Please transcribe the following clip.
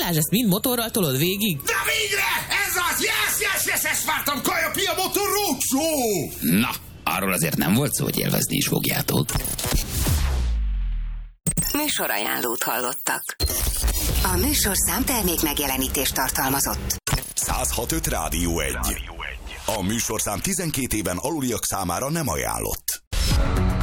Balázs, ezt mind motorral tolod végig? De végre! Ez az! Yes, ezt vártam! Kaja Pia Motor Roadshow! Na, arról azért nem volt szó, hogy élvezni is fogjátok. Műsorajánlót hallottak. A műsorszám termék megjelenítést tartalmazott. 106.5 Rádió 1. A műsorszám 12 éven aluliak számára nem ajánlott.